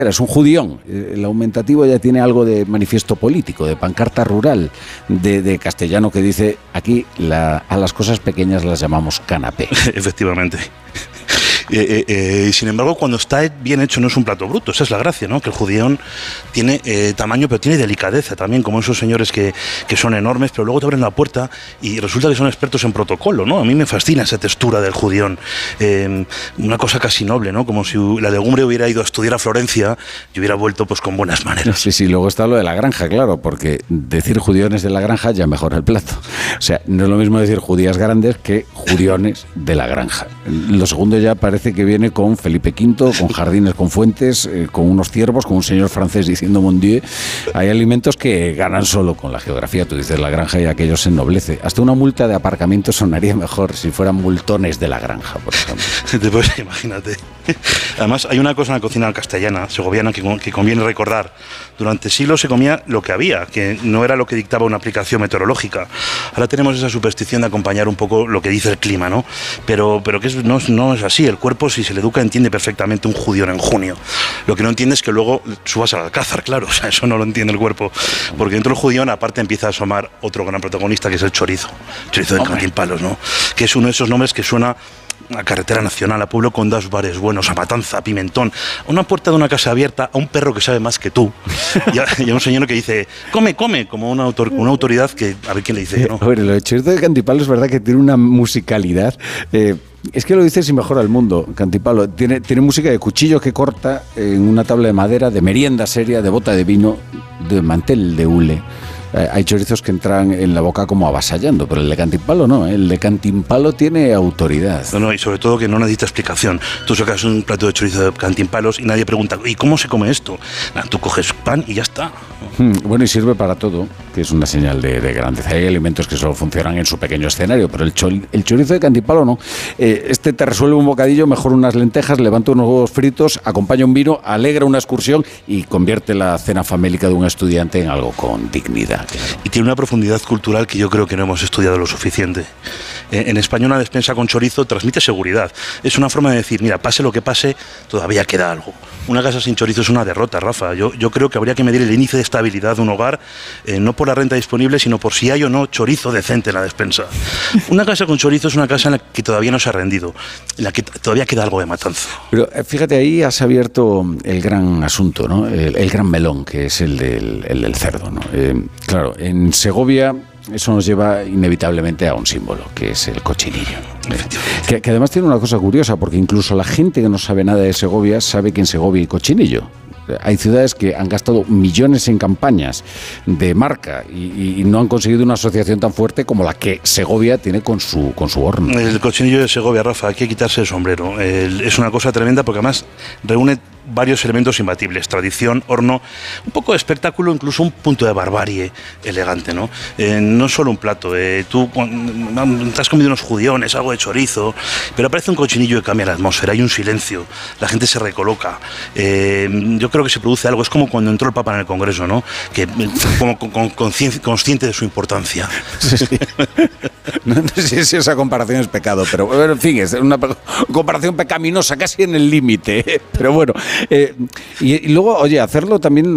Es un judión. El aumentativo ya tiene algo de manifiesto político, de pancarta rural, de castellano que dice aquí a las cosas pequeñas las llamamos canapé. Efectivamente. Sin embargo, cuando está bien hecho no es un plato bruto, esa es la gracia, ¿no? Que el judión tiene tamaño, pero tiene delicadeza también, como esos señores que son enormes, pero luego te abren la puerta y resulta que son expertos en protocolo, ¿no? A mí me fascina esa textura del judión, una cosa casi noble, ¿no? Como si la legumbre hubiera ido a estudiar a Florencia y hubiera vuelto pues con buenas maneras. Sí, luego está lo de la granja, claro, porque decir judiones de la granja ya mejora el plato. O sea, no es lo mismo decir judías grandes que judiones de la granja. Lo segundo ya parece que viene con Felipe V, con jardines con fuentes, con unos ciervos, con un señor francés diciendo mon Dieu. Hay alimentos que ganan solo con la geografía. Tú dices la granja y aquello se ennoblece. Hasta una multa de aparcamiento sonaría mejor si fueran multones de la granja, por ejemplo. Pues imagínate. Además, hay una cosa en la cocina castellana, segoviana, que conviene recordar. Durante siglos se comía lo que había, que no era lo que dictaba una aplicación meteorológica. Ahora tenemos esa superstición de acompañar un poco lo que dice el clima, ¿no? Pero que no es así. El cuerpo, si se le educa, entiende perfectamente un judión en junio. Lo que no entiende es que luego subas al alcázar, claro. O sea, eso no lo entiende el cuerpo. Porque dentro del judión, aparte, empieza a asomar otro gran protagonista, que es el chorizo. Chorizo de Cantimpalos, ¿no? Que es uno de esos nombres que suena a carretera nacional, a pueblo con dos bares buenos, a Matanza, a Pimentón, a una puerta de una casa abierta, a un perro que sabe más que tú, y a un señor que dice, come, como una autoridad que, a ver quién le dice, ¿no? A ver, lo de Chorizo de Cantimpalos es verdad que tiene una musicalidad. Es que lo dices y mejora el mundo, Cantipalo. Tiene música de cuchillo que corta en una tabla de madera, de merienda seria, de bota de vino, de mantel de hule. Hay chorizos que entran en la boca como avasallando, pero el de Cantimpalo no, el de Cantimpalo tiene autoridad. No, y sobre todo que no necesita explicación. Tú sacas un plato de chorizo de Cantimpalos y nadie pregunta, ¿y cómo se come esto? Tú coges pan y ya está. Bueno, y sirve para todo, que es una señal de grandeza. Hay alimentos que solo funcionan en su pequeño escenario, pero el chorizo de Cantimpalo no. Este te resuelve un bocadillo, mejor unas lentejas, levanta unos huevos fritos, acompaña un vino, alegra una excursión y convierte la cena famélica de un estudiante en algo con dignidad. Claro. Y tiene una profundidad cultural que yo creo que no hemos estudiado lo suficiente. En España una despensa con chorizo transmite seguridad. Es una forma de decir, mira, pase lo que pase, todavía queda algo. Una casa sin chorizo es una derrota, Rafa. Yo creo que habría que medir el índice de estabilidad de un hogar, no por la renta disponible, sino por si hay o no chorizo decente en la despensa. Una casa con chorizo es una casa en la que todavía no se ha rendido, en la que todavía queda algo de Matanza. Pero fíjate, ahí has abierto el gran asunto, ¿no? El gran melón, que es el del cerdo, ¿no? Claro, en Segovia eso nos lleva inevitablemente a un símbolo, que es el cochinillo. Que además tiene una cosa curiosa, porque incluso la gente que no sabe nada de Segovia sabe que en Segovia hay cochinillo. Hay ciudades que han gastado millones en campañas de marca y no han conseguido una asociación tan fuerte como la que Segovia tiene con su horno. El cochinillo de Segovia, Rafa, hay que quitarse el sombrero. Es una cosa tremenda porque además reúne varios elementos imbatibles: tradición, horno, un poco de espectáculo, incluso un punto de barbarie elegante, ¿no? No es solo un plato. Tú te has comido unos judiones, algo de chorizo, pero aparece un cochinillo y cambia la atmósfera. Hay un silencio, la gente se recoloca. Yo creo que se produce algo. Es como cuando entró el Papa en el Congreso, ¿no? Que como consciente de su importancia. Sí. No sé si esa comparación es pecado, pero bueno, en fin, es una comparación pecaminosa, casi en el límite. Pero bueno, y luego, oye, hacerlo bien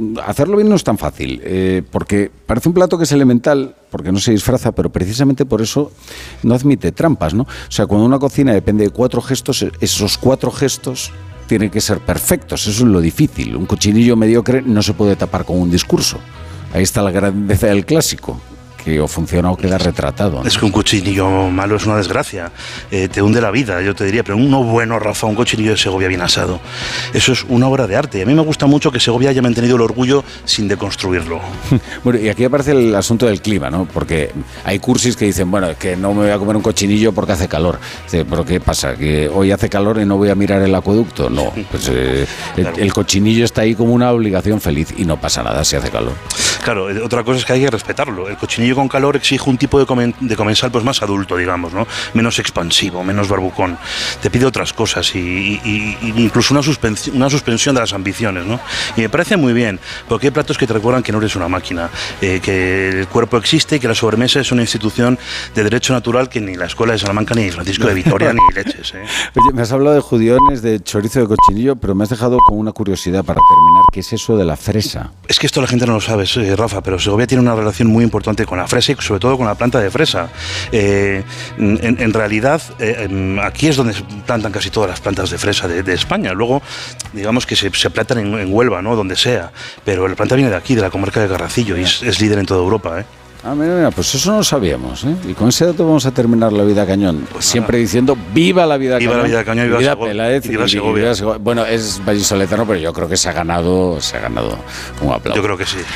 no es tan fácil, porque parece un plato que es elemental, porque no se disfraza, pero precisamente por eso no admite trampas, ¿no? O sea, cuando una cocina depende de 4 gestos, esos 4 gestos tienen que ser perfectos. Eso es lo difícil. Un cochinillo mediocre no se puede tapar con un discurso. Ahí está la grandeza del clásico, que o funciona o queda retratado, ¿no? Es que un cochinillo malo es una desgracia, te hunde la vida, yo te diría, pero uno bueno, Rafa, un cochinillo de Segovia bien asado, eso es una obra de arte. A mí me gusta mucho que Segovia haya mantenido el orgullo sin deconstruirlo. Bueno, y aquí aparece el asunto del clima, ¿no? Porque hay cursis que dicen, bueno, es que no me voy a comer un cochinillo porque hace calor. ¿Pero qué pasa? ¿Que hoy hace calor y no voy a mirar el acueducto? No, pues claro. El cochinillo está ahí como una obligación feliz y no pasa nada si hace calor. Claro, otra cosa es que hay que respetarlo. El cochinillo con calor exige un tipo de comensal pues más adulto, digamos, ¿no? Menos expansivo, menos barbucón. Te pide otras cosas y incluso una suspensión de las ambiciones, ¿no? Y me parece muy bien, porque hay platos que te recuerdan que no eres una máquina, que el cuerpo existe y que la sobremesa es una institución de derecho natural que ni la Escuela de Salamanca, ni Francisco de Vitoria, ni leches, ¿eh? Oye, me has hablado de judiones, de chorizo de cochinillo, pero me has dejado con una curiosidad para terminar. ¿Qué es eso de la fresa? Es que esto la gente no lo sabe, Rafa, pero Segovia tiene una relación muy importante con la fresa y sobre todo con la planta de fresa. En realidad, aquí es donde se plantan casi todas las plantas de fresa de España. Luego, digamos que se plantan en Huelva, ¿no? Donde sea. Pero la planta viene de aquí, de la comarca de Garracillo, y es líder en toda Europa, ¿eh? Ah, mira, pues eso no lo sabíamos, ¿eh? Y con ese dato vamos a terminar La Vida Cañón. Pues siempre diciendo, ¡viva la Vida Cañón! ¡Viva la Vida Cañón! ¡Viva Peláez! Y viva Segovia. Bueno, es vallisoletano, pero yo creo que se ha ganado un aplauso. Yo creo que sí.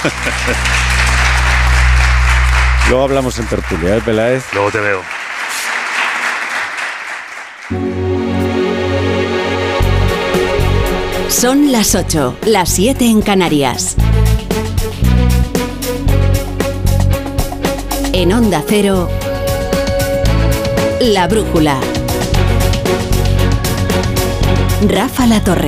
Luego hablamos en tertulia, ¿eh, Peláez? Luego te veo. Son las 8, las 7 en Canarias. En Onda Cero, La Brújula. Rafa La Torre.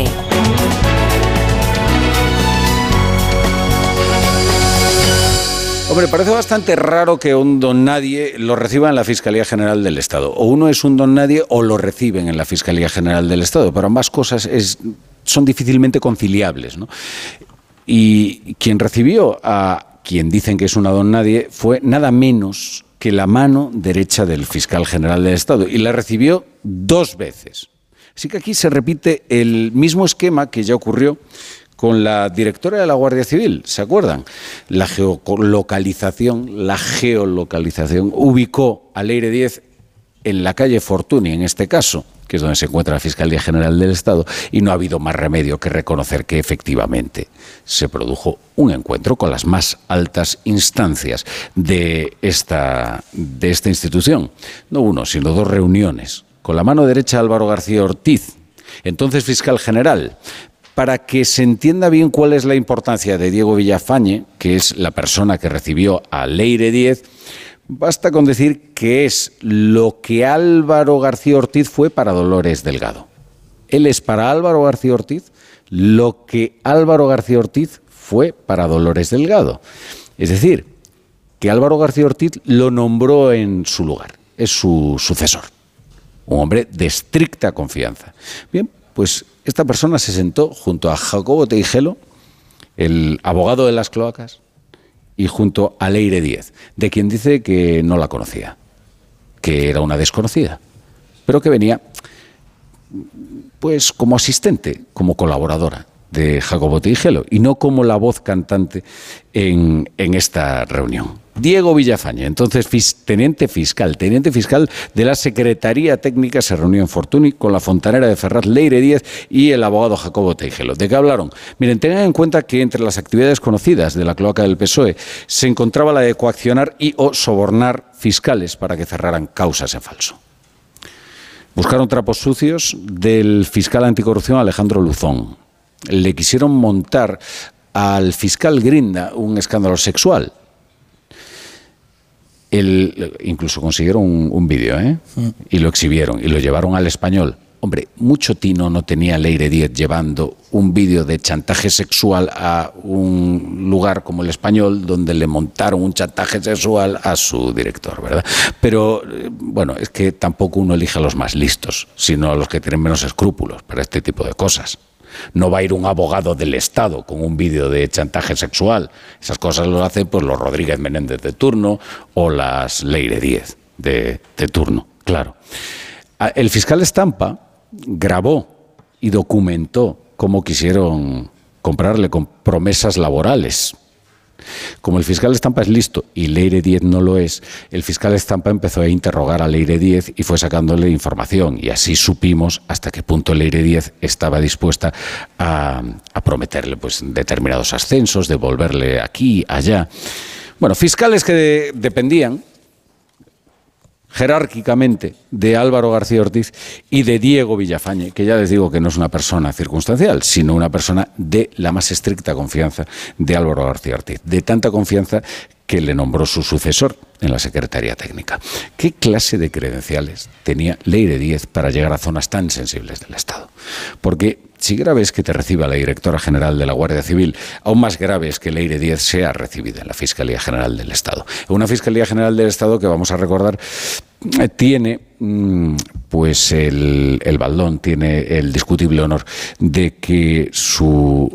Hombre, parece bastante raro que un don nadie lo reciba en la Fiscalía General del Estado. O uno es un don nadie o lo reciben en la Fiscalía General del Estado. Pero ambas cosas son difícilmente conciliables, ¿no? Y quien recibió a quien dicen que es una don nadie fue nada menos que la mano derecha del fiscal general del Estado. Y la recibió 2 veces. Así que aquí se repite el mismo esquema que ya ocurrió con la directora de la Guardia Civil, ¿se acuerdan? La geolocalización ubicó a Leire Díez en la calle Fortuny, en este caso, que es donde se encuentra la Fiscalía General del Estado, y no ha habido más remedio que reconocer que efectivamente se produjo un encuentro con las más altas instancias de esta institución. No uno, sino 2 reuniones. Con la mano derecha Álvaro García Ortiz, entonces fiscal general. Para que se entienda bien cuál es la importancia de Diego Villafañe, que es la persona que recibió a Leire Díez, basta con decir que es lo que Álvaro García Ortiz fue para Dolores Delgado. Él es para Álvaro García Ortiz lo que Álvaro García Ortiz fue para Dolores Delgado. Es decir, que Álvaro García Ortiz lo nombró en su lugar. Es su sucesor. Un hombre de estricta confianza. Bien, pues esta persona se sentó junto a Jacobo Teijelo, el abogado de las cloacas, y junto a Leire Díez, de quien dice que no la conocía, que era una desconocida, pero que venía pues como asistente, como colaboradora de Jacobo Teijelo, y no como la voz cantante en esta reunión. Diego Villafañe, entonces teniente fiscal de la Secretaría Técnica, se reunió en Fortuny con la fontanera de Ferraz, Leire Díez, y el abogado Jacobo Teijelo. ¿De qué hablaron? Miren, tengan en cuenta que entre las actividades conocidas de la cloaca del PSOE se encontraba la de coaccionar y o sobornar fiscales para que cerraran causas en falso. Buscaron trapos sucios del fiscal anticorrupción Alejandro Luzón. Le quisieron montar al fiscal Grinda un escándalo sexual. Incluso consiguieron un vídeo, y lo exhibieron y lo llevaron al Español. Hombre, mucho tino no tenía Leire Díez llevando un vídeo de chantaje sexual a un lugar como el Español, donde le montaron un chantaje sexual a su director, ¿verdad? Pero, bueno, es que tampoco uno elige a los más listos, sino a los que tienen menos escrúpulos para este tipo de cosas. No va a ir un abogado del Estado con un vídeo de chantaje sexual. Esas cosas lo hacen pues los Rodríguez Menéndez de turno o las Leire Díez de turno, claro. El fiscal Estampa grabó y documentó cómo quisieron comprarle con promesas laborales. Como el fiscal Estampa es listo y Leire Díez no lo es, el fiscal Estampa empezó a interrogar a Leire Díez y fue sacándole información, y así supimos hasta qué punto Leire Díez estaba dispuesta a prometerle pues determinados ascensos, devolverle aquí, allá. Bueno, fiscales que dependían, jerárquicamente de Álvaro García Ortiz y de Diego Villafañe, que ya les digo que no es una persona circunstancial, sino una persona de la más estricta confianza de Álvaro García Ortiz, de tanta confianza que le nombró su sucesor en la Secretaría Técnica. ¿Qué clase de credenciales tenía Leire Díez para llegar a zonas tan sensibles del Estado? Porque si grave es que te reciba la directora general de la Guardia Civil, aún más grave es que Leire Díez sea recibida en la Fiscalía General del Estado. Una Fiscalía General del Estado que, vamos a recordar, tiene pues el baldón, tiene el discutible honor de que su